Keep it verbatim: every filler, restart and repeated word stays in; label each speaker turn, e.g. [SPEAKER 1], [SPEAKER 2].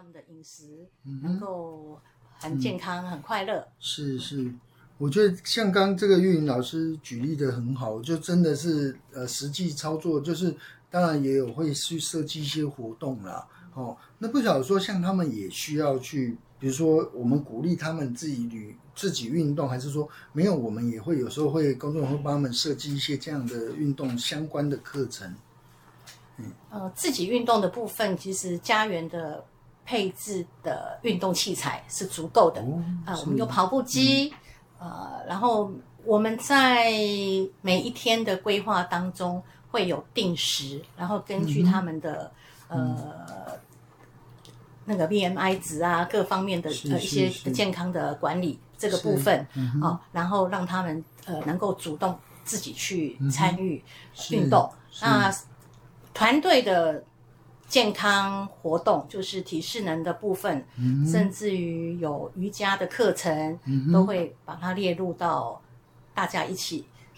[SPEAKER 1] 他们的饮食能够很健康、嗯、很快乐。
[SPEAKER 2] 是是，我觉得像刚这个玉莹老师举例的很好，就真的是呃实际操作，就是当然也有会去设计一些活动啦。哦，那不晓得说像他们也需要去，比如说我们鼓励他们自己旅自己运动，还是说没有，我们也会有时候会工作人员会帮他们设计一些这样的运动相关的课程。
[SPEAKER 1] 嗯，呃，自己运动的部分，其实家园的配置的运动器材是足够的。哦、呃，我们有跑步机，嗯、呃，然后我们在每一天的规划当中会有定时，然后根据他们的。嗯呃，那个 B M I 值啊，各方面的呃一些的健康的管理这个部分啊、嗯哦，然后让他们呃能够主动自己去参与运动。那团队的健康活动就是体适能的部分，嗯、甚至于有瑜伽的课程，嗯、都会把它列入到大家一起